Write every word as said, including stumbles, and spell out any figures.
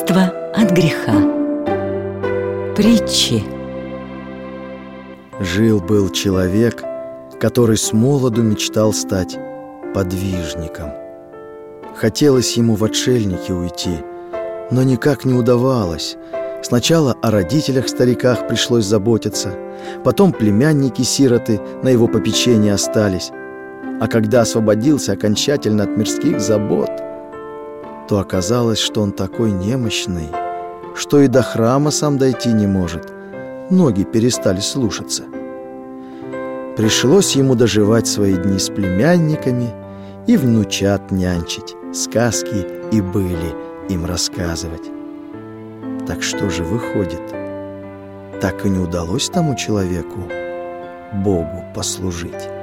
Лекарство от греха. Притчи. Жил-был человек, который с молоду мечтал стать подвижником. Хотелось ему в отшельники уйти, но никак не удавалось. Сначала о родителях-стариках пришлось заботиться, потом племянники-сироты на его попечении остались. А когда освободился окончательно от мирских забот, то оказалось, что он такой немощный, что и до храма сам дойти не может. Ноги перестали слушаться. Пришлось ему доживать свои дни с племянниками и внучат нянчить, сказки и были им рассказывать. Так что же выходит, так и не удалось тому человеку Богу послужить?